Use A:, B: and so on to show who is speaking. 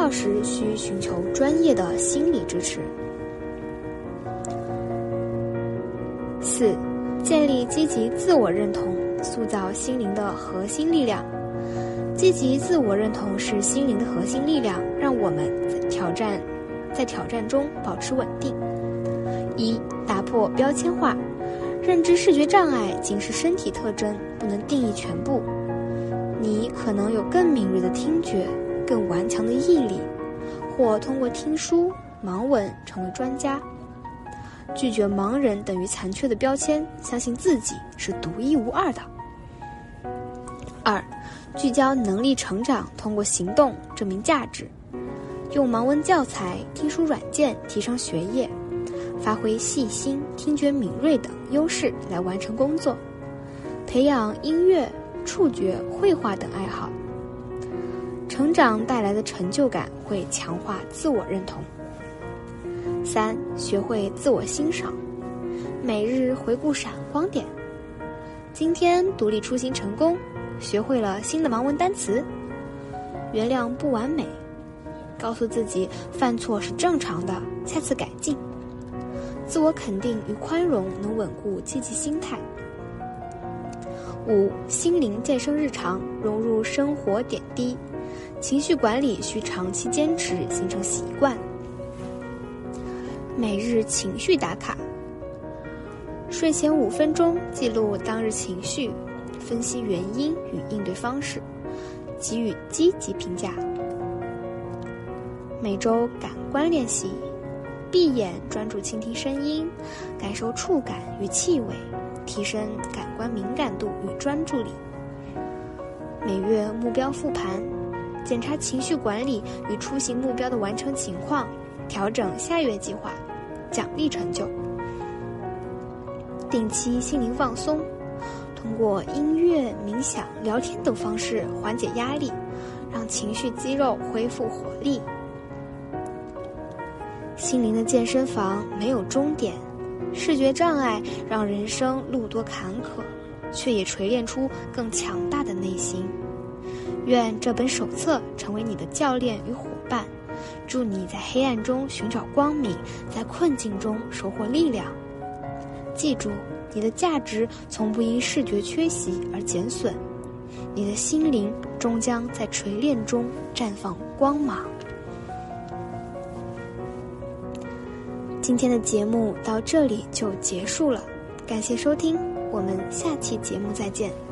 A: 要时需寻求专业的心理支持。4. 建立积极自我认同，塑造心灵的核心力量。积极自我认同是心灵的核心力量，让我们在挑战中保持稳定。1. 打破标签化，认知视觉障碍仅是身体特征，不能定义全部。你可能有更敏锐的听觉，更顽强的毅力，或通过听书、盲文成为专家。拒绝盲人等于残缺的标签，相信自己是独一无二的。2. 聚焦能力成长，通过行动证明价值。用盲文教材、听书软件提升学业，发挥细心、听觉敏锐等优势来完成工作。培养音乐、触觉、绘画等爱好。成长带来的成就感会强化自我认同。3. 学会自我欣赏，每日回顾闪光点。今天独立出行成功，学会了新的盲文单词。原谅不完美，告诉自己犯错是正常的，下次改进。自我肯定与宽容能稳固积极心态。5. 心灵健身日常，融入生活点滴。情绪管理需长期坚持，形成习惯。每日情绪打卡，睡前5分钟记录当日情绪，分析原因与应对方式，给予积极评价。每周感官练习，闭眼专注倾听声音，感受触感与气味，提升感官敏感度与专注力。每月目标复盘，检查情绪管理与出行目标的完成情况，调整下月计划，奖励成就。定期心灵放松，通过音乐、冥想、聊天等方式缓解压力，让情绪肌肉恢复活力。心灵的健身房没有终点，视觉障碍让人生路多坎坷，却也锤炼出更强大的内心。愿这本手册成为你的教练与伙伴，助你在黑暗中寻找光明，在困境中收获力量。记住，你的价值从不因视觉缺席而减损，你的心灵终将在锤炼中绽放光芒。今天的节目到这里就结束了，感谢收听，我们下期节目再见。